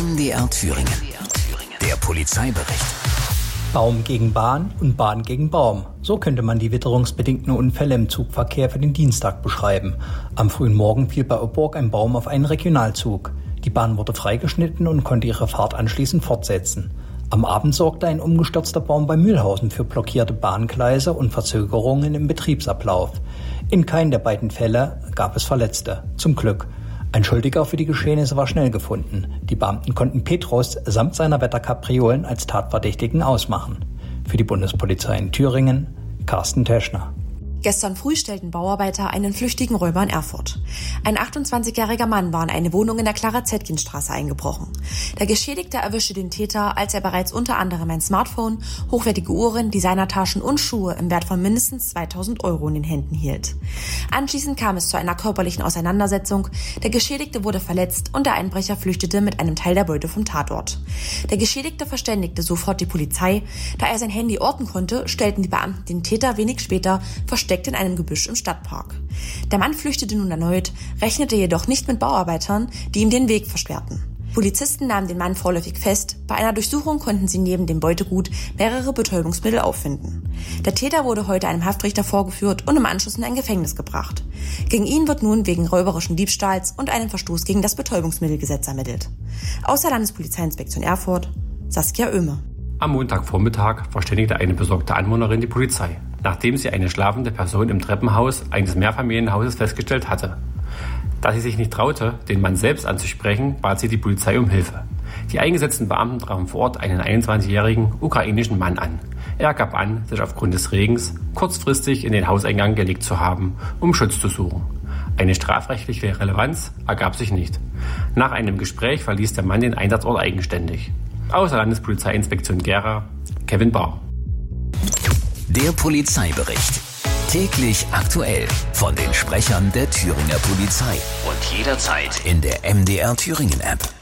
MDR Thüringen. Der Polizeibericht. Baum gegen Bahn und Bahn gegen Baum. So könnte man die witterungsbedingten Unfälle im Zugverkehr für den Dienstag beschreiben. Am frühen Morgen fiel bei Oborg ein Baum auf einen Regionalzug. Die Bahn wurde freigeschnitten und konnte ihre Fahrt anschließend fortsetzen. Am Abend sorgte ein umgestürzter Baum bei Mühlhausen für blockierte Bahngleise und Verzögerungen im Betriebsablauf. In keinem der beiden Fälle gab es Verletzte. Zum Glück. Ein Schuldiger für die Geschehnisse war schnell gefunden. Die Beamten konnten Petrus samt seiner Wetterkapriolen als Tatverdächtigen ausmachen. Für die Bundespolizei in Thüringen, Carsten Teschner. Gestern früh stellten Bauarbeiter einen flüchtigen Räuber in Erfurt. Ein 28-jähriger Mann war in eine Wohnung in der Clara-Zetkin-Straße eingebrochen. Der Geschädigte erwischte den Täter, als er bereits unter anderem ein Smartphone, hochwertige Uhren, Designertaschen und Schuhe im Wert von mindestens 2.000 € in den Händen hielt. Anschließend kam es zu einer körperlichen Auseinandersetzung. Der Geschädigte wurde verletzt und der Einbrecher flüchtete mit einem Teil der Beute vom Tatort. Der Geschädigte verständigte sofort die Polizei. Da er sein Handy orten konnte, stellten die Beamten den Täter wenig später versteckt in einem Gebüsch im Stadtpark. Der Mann flüchtete nun erneut, rechnete jedoch nicht mit Bauarbeitern, die ihm den Weg versperrten. Polizisten nahmen den Mann vorläufig fest. Bei einer Durchsuchung konnten sie neben dem Beutegut mehrere Betäubungsmittel auffinden. Der Täter wurde heute einem Haftrichter vorgeführt und im Anschluss in ein Gefängnis gebracht. Gegen ihn wird nun wegen räuberischen Diebstahls und einem Verstoß gegen das Betäubungsmittelgesetz ermittelt. Aus der Landespolizeiinspektion Erfurt, Saskia Oehme. Am Montagvormittag verständigte eine besorgte Anwohnerin die Polizei, nachdem sie eine schlafende Person im Treppenhaus eines Mehrfamilienhauses festgestellt hatte. Da sie sich nicht traute, den Mann selbst anzusprechen, bat sie die Polizei um Hilfe. Die eingesetzten Beamten trafen vor Ort einen 21-jährigen ukrainischen Mann an. Er gab an, sich aufgrund des Regens kurzfristig in den Hauseingang gelegt zu haben, um Schutz zu suchen. Eine strafrechtliche Relevanz ergab sich nicht. Nach einem Gespräch verließ der Mann den Einsatzort eigenständig. Aus der Landespolizeiinspektion Gera, Kevin Baur. Der Polizeibericht. Täglich aktuell von den Sprechern der Thüringer Polizei. Und jederzeit in der MDR Thüringen App.